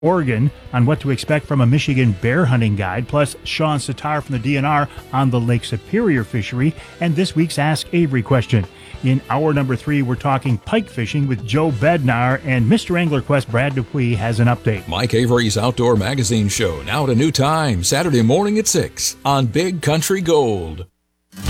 Oregon on what to expect from a Michigan bear hunting guide, plus Sean Sitar from the DNR on the Lake Superior fishery, and this week's Ask Avery question. In hour number 3, we're talking pike fishing with Joe Bednar, and Mr. Angler Quest Brad Dupuis has an update. Mike Avery's Outdoor Magazine Show, now at a new time, Saturday morning at 6 on Big Country Gold.